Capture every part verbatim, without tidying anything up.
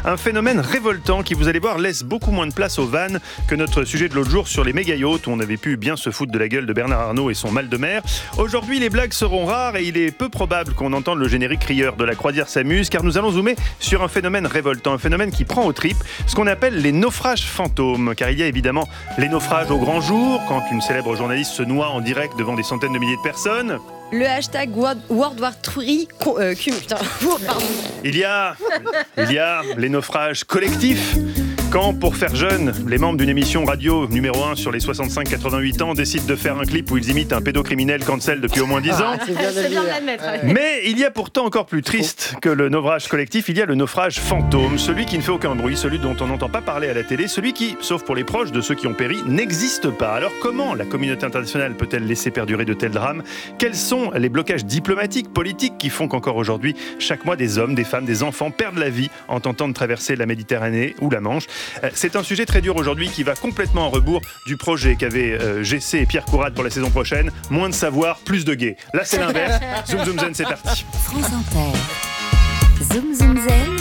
Un phénomène révoltant qui, vous allez voir, laisse beaucoup moins de place aux vannes que notre sujet de l'autre jour sur les méga-yachts où on avait pu bien se foutre de la gueule de Bernard Arnault et son mal de mer. Aujourd'hui, les blagues seront rares et il est peu probable qu'on entende le générique crieur de La Croisière s'amuse, car nous allons zoomer sur un phénomène révoltant, un phénomène qui prend aux tripes, ce qu'on appelle les naufrages fantômes. Car il y a évidemment les naufrages au grand jour, quand une célèbre journaliste se noie en direct devant des centaines de milliers de personnes. Le hashtag World War trois, euh, putain, pardon. Il y a, il y a les naufrages collectifs. Quand, pour faire jeune, les membres d'une émission radio numéro un sur les soixante-cinq à quatre-vingt-huit ans décident de faire un clip où ils imitent un pédocriminel cancel depuis au moins dix ans. Ah, c'est bien de, c'est bien de l'admettre. Ouais. Mais il y a pourtant encore plus triste que le naufrage collectif, il y a le naufrage fantôme, celui qui ne fait aucun bruit, celui dont on n'entend pas parler à la télé, celui qui, sauf pour les proches de ceux qui ont péri, n'existe pas. Alors comment la communauté internationale peut-elle laisser perdurer de tels drames ? Quels sont les blocages diplomatiques, politiques qui font qu'encore aujourd'hui, chaque mois, des hommes, des femmes, des enfants perdent la vie en tentant de traverser la Méditerranée ou la Manche ? C'est un sujet très dur aujourd'hui qui va complètement en rebours du projet qu'avaient euh, G C et Pierre Courade pour la saison prochaine. Moins de savoir, plus de gays. Là, c'est l'inverse. Zoom Zoom Zen, c'est parti. France Inter. Zoom Zoom Zen.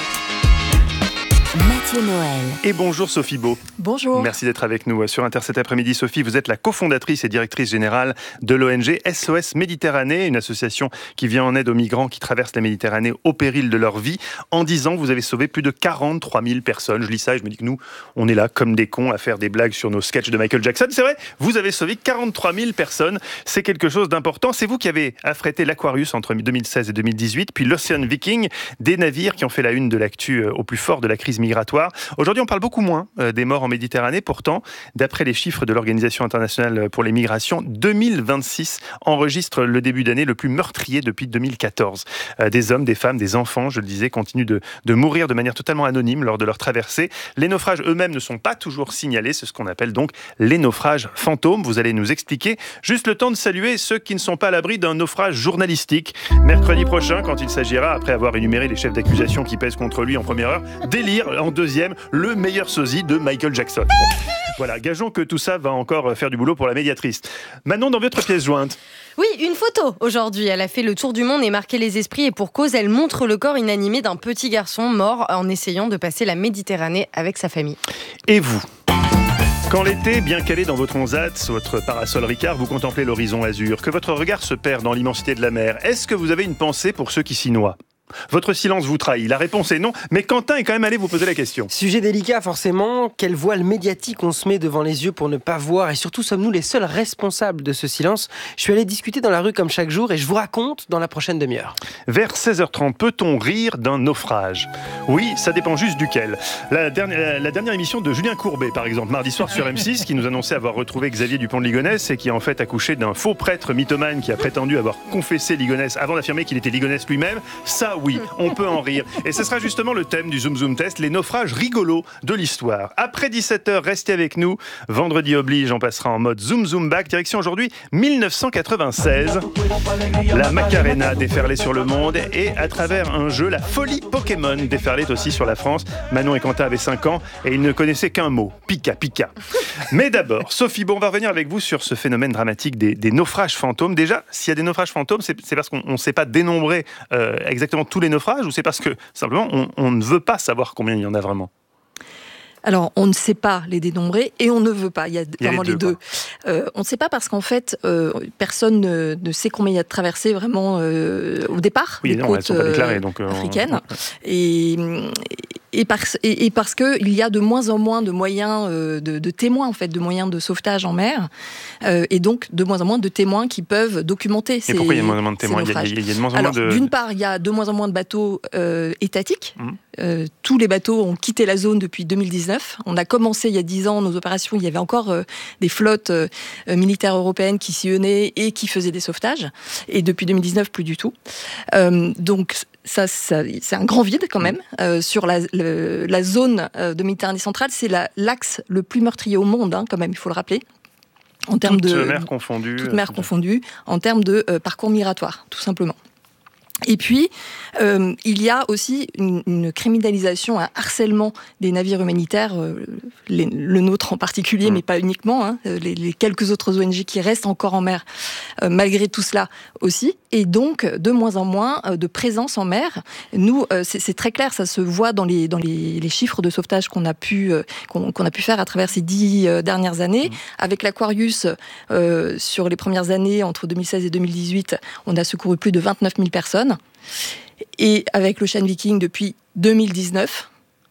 Mathieu Noël. Et bonjour Sophie Beau. Bonjour. Merci d'être avec nous sur Inter cet après-midi. Sophie, vous êtes la cofondatrice et directrice générale de l'O N G S O S Méditerranée, une association qui vient en aide aux migrants qui traversent la Méditerranée au péril de leur vie. En dix ans, vous avez sauvé plus de quarante-trois mille personnes. Je lis ça et je me dis que nous, on est là comme des cons à faire des blagues sur nos sketchs de Michael Jackson. C'est vrai, vous avez sauvé quarante-trois mille personnes. C'est quelque chose d'important. C'est vous qui avez affrété l'Aquarius entre deux mille seize et deux mille dix-huit, puis l'Ocean Viking, des navires qui ont fait la une de l'actu au plus fort de la crise migratoire. Aujourd'hui, on parle beaucoup moins euh, des morts en Méditerranée. Pourtant, d'après les chiffres de l'Organisation internationale pour les migrations, deux mille vingt-six enregistre le début d'année le plus meurtrier depuis deux mille quatorze. Euh, des hommes, des femmes, des enfants, je le disais, continuent de, de mourir de manière totalement anonyme lors de leur traversée. Les naufrages eux-mêmes ne sont pas toujours signalés. C'est ce qu'on appelle donc les naufrages fantômes. Vous allez nous expliquer. Juste le temps de saluer ceux qui ne sont pas à l'abri d'un naufrage journalistique. Mercredi prochain, quand il s'agira, après avoir énuméré les chefs d'accusation qui pèsent contre lui en première heure, d'élire en deuxième le meilleur sosie de Michael Jackson. Bon. Voilà, gageons que tout ça va encore faire du boulot pour la médiatrice. Manon, dans votre pièce jointe. Oui, une photo aujourd'hui. Elle a fait le tour du monde et marqué les esprits. Et pour cause, elle montre le corps inanimé d'un petit garçon mort en essayant de passer la Méditerranée avec sa famille. Et vous ? Quand l'été, bien calé dans votre Onsatz, votre parasol Ricard, vous contemplez l'horizon azur, que votre regard se perd dans l'immensité de la mer, est-ce que vous avez une pensée pour ceux qui s'y noient ? Votre silence vous trahit. La réponse est non, mais Quentin est quand même allé vous poser la question. Sujet délicat forcément. Quel voile médiatique on se met devant les yeux pour ne pas voir, et surtout sommes-nous les seuls responsables de ce silence ? Je suis allé discuter dans la rue comme chaque jour et je vous raconte dans la prochaine demi-heure. Vers seize heures trente, peut-on rire d'un naufrage ? Oui, ça dépend juste duquel. La dernière, la dernière émission de Julien Courbet, par exemple, mardi soir sur M six, qui nous annonçait avoir retrouvé Xavier Dupont de Ligonnès et qui a en fait accouché d'un faux prêtre mythomane qui a prétendu avoir confessé Ligonnès avant d'affirmer qu'il était Ligonnès lui-même. Ça, oui, on peut en rire. Et ce sera justement le thème du Zoom Zoom Test, les naufrages rigolos de l'histoire. Après dix-sept heures, restez avec nous. Vendredi oblige, on passera en mode Zoom Zoom Back. Direction aujourd'hui dix-neuf cent quatre-vingt-seize. La Macarena déferlait sur le monde et à travers un jeu, la folie Pokémon déferlait aussi sur la France. Manon et Quentin avaient cinq ans et ils ne connaissaient qu'un mot, Pika Pika. Mais d'abord, Sophie, bon, on va revenir avec vous sur ce phénomène dramatique des, des naufrages fantômes. Déjà, s'il y a des naufrages fantômes, c'est, c'est parce qu'on ne sait pas dénombrer euh, exactement tous les naufrages, ou c'est parce que simplement on, on ne veut pas savoir combien il y en a vraiment ? Alors, on ne sait pas les dénombrer et on ne veut pas. Il y a il y vraiment a les les deux. deux. Euh, on ne sait pas parce qu'en fait, euh, personne ne, ne sait combien il y a de traversées vraiment euh, au départ oui, des non, côtes elles sont pas déclarées, donc, euh, africaines. on... Et, et, parce, et, et parce qu'il y a de moins en moins de moyens euh, de, de témoins, en fait, de moyens de sauvetage en mer, euh, et donc de moins en moins de témoins qui peuvent documenter ces Et pourquoi il y a de moins en moins de témoins ? Il y, a, il il y a de moins en Alors, moins de... d'une part, il y a de moins en moins de bateaux euh, étatiques. Mmh. Euh, tous les bateaux ont quitté la zone depuis deux mille dix-neuf. On a commencé il y a dix ans nos opérations. Il y avait encore euh, des flottes euh, militaires européennes qui sillonnaient et qui faisaient des sauvetages. Et depuis deux mille dix-neuf, plus du tout. Euh, donc ça, ça, c'est un grand vide quand même. Euh, sur la, le, la zone de Méditerranée centrale, c'est la, l'axe le plus meurtrier au monde, hein, quand même, il faut le rappeler. En termes toutes de mer confondues. Toutes mers confondues, en termes de euh, parcours migratoire, tout simplement. Et puis, euh, il y a aussi une, une criminalisation, un harcèlement des navires humanitaires, euh, les, le nôtre en particulier, mmh. mais pas uniquement, hein, les, les quelques autres O N G qui restent encore en mer, euh, malgré tout cela aussi. Et donc, de moins en moins euh, de présence en mer. Nous, euh, c'est, c'est très clair, ça se voit dans les, dans les, les chiffres de sauvetage qu'on a, pu, euh, qu'on, qu'on a pu faire à travers ces dix euh, dernières années. Mmh. Avec l'Aquarius, euh, sur les premières années, entre deux mille seize et deux mille dix-huit, on a secouru plus de vingt-neuf mille personnes. Et avec l'Ocean Viking depuis deux mille dix-neuf,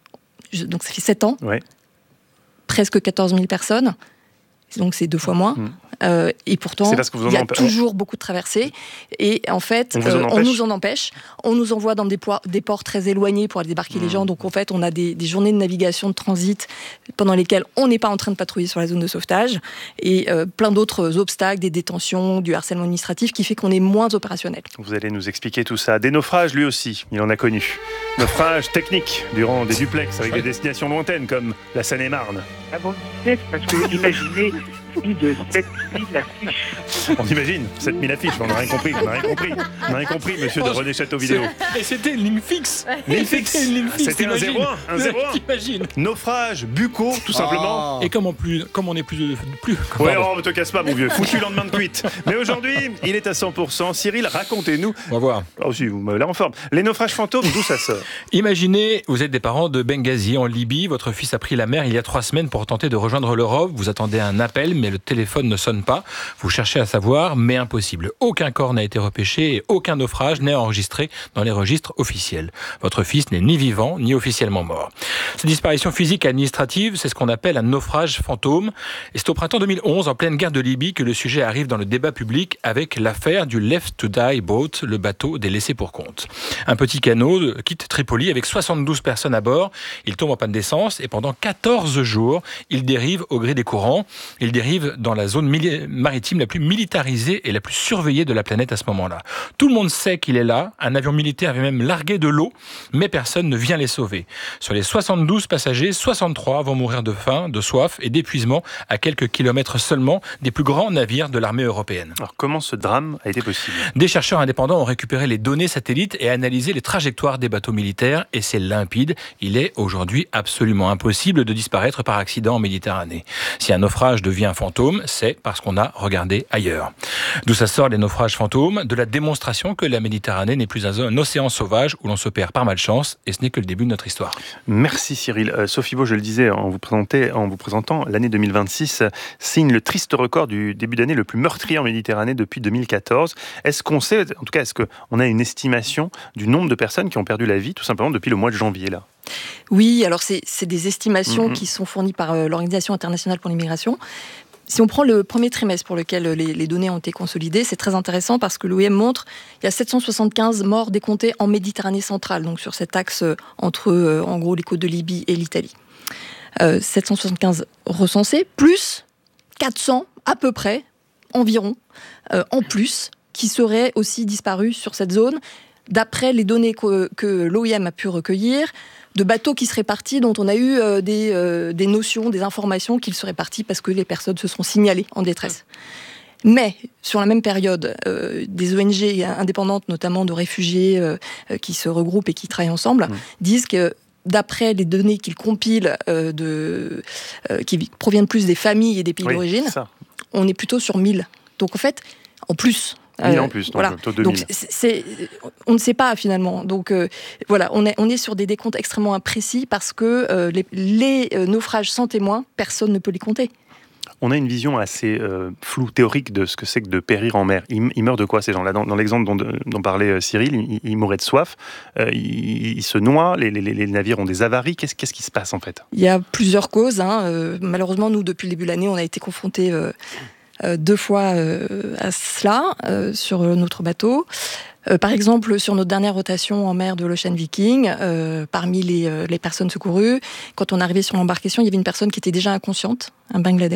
donc ça fait sept ans, ouais. presque quatorze mille personnes, donc c'est deux fois moins. Mmh. Euh, et pourtant, il y a empê- toujours beaucoup de traversées. Et en fait, on, euh, on nous en empêche. On nous envoie dans des, po- des ports très éloignés pour aller débarquer mmh. les gens. Donc en fait, on a des, des journées de navigation, de transit, pendant lesquelles on n'est pas en train de patrouiller sur la zone de sauvetage. Et euh, plein d'autres obstacles, des détentions, du harcèlement administratif, qui fait qu'on est moins opérationnel. Vous allez nous expliquer tout ça. Des naufrages, lui aussi, il en a connu. Naufrages techniques, durant des duplex, avec des destinations lointaines, comme la Seine-et-Marne. Avant le dix-sept, parce que imaginez... plus de sept mille affiches. On imagine, sept mille affiches, on n'a rien compris, on n'a rien compris. On n'a rien compris, monsieur de René Château Vidéo. Et c'était une ligne fixe. Ligne fixe. C'était une ligne fixe. C'était un zéro un, un zéro un. T'imagines. Naufrage, buccaux, tout simplement. Et comme, en plus, comme on est plus... plus ouais, on ne te casse pas, mon vieux. Foutu lendemain de cuite. Mais aujourd'hui, il est à cent pour cent. Cyril, racontez-nous. On va voir. Oh si, vous m'avez l'air en forme. Les naufrages fantômes, d'où ça sort? Imaginez, vous êtes des parents de Benghazi, en Libye. Votre fils a pris la mer il y a trois semaines pour tenter de rejoindre l'Europe. Vous attendez un appel, mais le téléphone ne sonne pas. Vous cherchez à savoir, mais impossible. Aucun corps n'a été repêché et aucun naufrage n'est enregistré dans les registres officiels. Votre fils n'est ni vivant, ni officiellement mort. Cette disparition physique et administrative, c'est ce qu'on appelle un naufrage fantôme. Et c'est au printemps deux mille onze, en pleine guerre de Libye, que le sujet arrive dans le débat public avec l'affaire du Left to Die Boat, le bateau des laissés pour compte. Un petit canot quitte Tripoli avec soixante-douze personnes à bord. Il tombe en panne d'essence et pendant quatorze jours, il dérive au gré des courants. Il dérive dans la zone maritime la plus militarisée et la plus surveillée de la planète à ce moment-là. Tout le monde sait qu'il est là. Un avion militaire avait même largué de l'eau, mais personne ne vient les sauver. Sur les soixante-douze passagers, soixante-trois vont mourir de faim, de soif et d'épuisement à quelques kilomètres seulement des plus grands navires de l'armée européenne. Alors comment ce drame a été possible? Des chercheurs indépendants ont récupéré les données satellites et analysé les trajectoires des bateaux militaires et c'est limpide. Il est aujourd'hui absolument impossible de disparaître par accident en Méditerranée. Si un naufrage devient un fantôme, c'est parce qu'on a regardé ailleurs. D'où ça sort les naufrages fantômes? De la démonstration que la Méditerranée n'est plus un océan sauvage où l'on se perd par malchance et ce n'est que le début de notre histoire. Merci Cyril. Euh, Sophie Beau, je le disais en vous, en vous présentant, l'année deux mille vingt-six signe le triste record du début d'année le plus meurtrier en Méditerranée depuis deux mille quatorze. Est-ce qu'on sait, en tout cas, est-ce qu'on a une estimation du nombre de personnes qui ont perdu la vie tout simplement depuis le mois de janvier là? Oui, alors c'est, c'est des estimations mmh. qui sont fournies par euh, l'Organisation internationale pour l'immigration. Si on prend le premier trimestre pour lequel les, les données ont été consolidées, c'est très intéressant parce que l'O I M montre qu'il y a sept cent soixante-quinze morts décomptés en Méditerranée centrale, donc sur cet axe entre, euh, en gros, les côtes de Libye et l'Italie. Euh, sept cent soixante-quinze recensés, plus quatre cents à peu près, environ, euh, en plus, qui seraient aussi disparus sur cette zone, d'après les données que, que l'O I M a pu recueillir, de bateaux qui seraient partis, dont on a eu euh, des, euh, des notions, des informations qu'ils seraient partis parce que les personnes se sont signalées en détresse. Mais, sur la même période, euh, des O N G indépendantes, notamment de réfugiés euh, qui se regroupent et qui travaillent ensemble, mmh. disent que d'après les données qu'ils compilent, euh, de, euh, qui proviennent plus des familles et des pays oui, d'origine, ça. On est plutôt sur mille. Donc en fait, en plus... mille en plus, donc voilà. Donc c'est, c'est, on ne sait pas finalement. Donc euh, voilà, on est, on est sur des décomptes extrêmement imprécis parce que euh, les, les euh, naufrages sans témoins, personne ne peut les compter. On a une vision assez euh, floue, théorique de ce que c'est que de périr en mer. Ils, ils meurent de quoi ces gens-là? Dans, dans l'exemple dont, dont parlait Cyril, ils, ils mouraient de soif, euh, ils, ils se noient, les, les, les navires ont des avaries. Qu'est-ce, qu'est-ce qui se passe en fait? Il y a plusieurs causes. Hein. Euh, malheureusement, nous, depuis le début de l'année, on a été confrontés... Euh, Euh, deux fois euh, à cela euh, sur notre bateau. Euh, par exemple, sur notre dernière rotation en mer de l'Ocean Viking, euh, parmi les, euh, les personnes secourues, quand on est arrivé sur l'embarcation, il y avait une personne qui était déjà inconsciente, un Bangladais.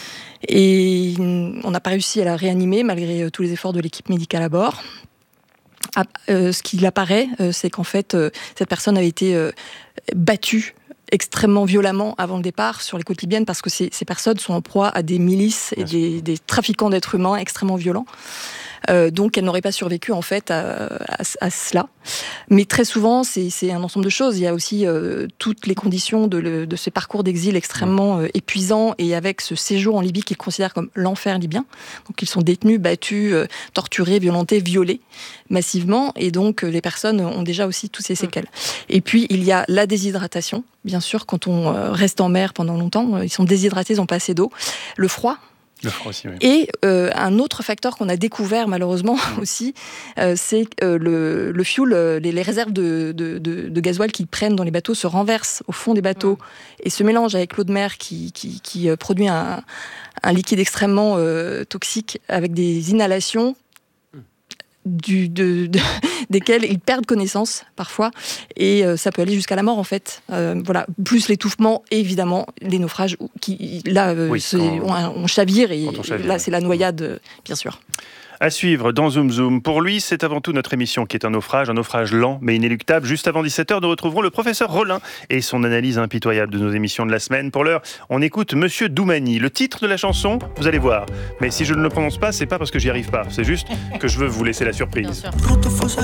Et on n'a pas réussi à la réanimer malgré euh, tous les efforts de l'équipe médicale à bord. Ah, euh, ce qui apparaît, euh, c'est qu'en fait, euh, cette personne avait été euh, battue extrêmement violemment avant le départ sur les côtes libyennes parce que ces, ces personnes sont en proie à des milices et des, des trafiquants d'êtres humains extrêmement violents. Euh, donc, elle n'aurait pas survécu en fait à, à, à cela. Mais très souvent, c'est, c'est un ensemble de choses. Il y a aussi euh, toutes les conditions de, le, de ce parcours d'exil extrêmement euh, épuisant, et avec ce séjour en Libye qu'ils considèrent comme l'enfer libyen. Donc, ils sont détenus, battus, euh, torturés, violentés, violés massivement, et donc euh, les personnes ont déjà aussi toutes ces séquelles. Et puis, il y a la déshydratation. Bien sûr, quand on euh, reste en mer pendant longtemps, euh, ils sont déshydratés, ils n'ont pas assez d'eau. Le froid. Le froid aussi, oui. Et euh, un autre facteur qu'on a découvert malheureusement mmh. aussi, euh, c'est euh, le, le fuel, euh, les, les réserves de, de, de, de gasoil qu'ils prennent dans les bateaux se renversent au fond des bateaux mmh. et se mélangent avec l'eau de mer qui, qui, qui euh, produit un, un liquide extrêmement euh, toxique avec des inhalations Du, de, de, desquels ils perdent connaissance parfois, et euh, ça peut aller jusqu'à la mort en fait. Euh, voilà, plus l'étouffement et évidemment les naufrages qui là euh, oui, c'est, quand, on, on chavire et on chavire, là ouais. c'est la noyade bien sûr. À suivre dans Zoom Zoom. Pour lui, c'est avant tout notre émission qui est un naufrage, un naufrage lent mais inéluctable. Juste avant dix-sept heures, nous retrouverons le professeur Rollin et son analyse impitoyable de nos émissions de la semaine. Pour l'heure, on écoute Monsieur Doumani. Le titre de la chanson, vous allez voir. Mais si je ne le prononce pas, c'est pas parce que j'y arrive pas. C'est juste que je veux vous laisser la surprise. Bien sûr.